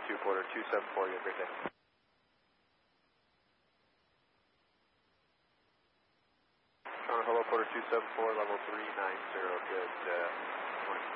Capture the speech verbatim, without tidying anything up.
two, quarter two seven four, you have a great day. Toronto, hello, quarter two seven four, level three nine zero, good. Uh,